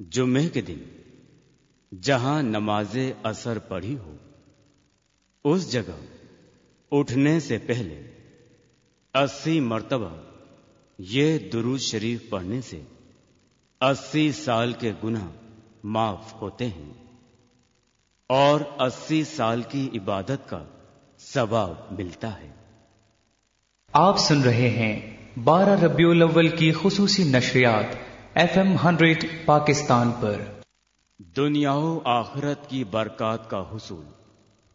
जुम्मे के दिन जहां नमाजे असर पढ़ी हो, उस जगह उठने से पहले 80 मर्तबा ये दुरूद शरीफ पढ़ने से 80 साल के गुनाह माफ होते हैं और 80 साल की इबादत का सवाब मिलता है। आप सुन रहे हैं 12 रबीउल अव्वल की खुसूसी नशरियात FM 100 पाकिस्तान पर। दुनिया व आखिरत की बरकत का हुसूल